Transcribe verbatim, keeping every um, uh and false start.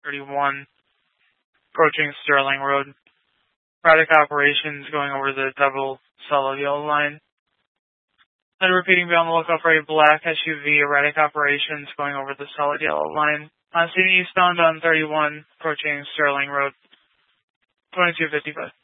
thirty-one, approaching Sterling Road. Erratic operations going over the double solid yellow line. Then repeating, be on the lookout for a black S U V, erratic operations going over the solid yellow line. On scene eastbound on thirty-one, approaching Sterling Road. twenty-two fifty-five.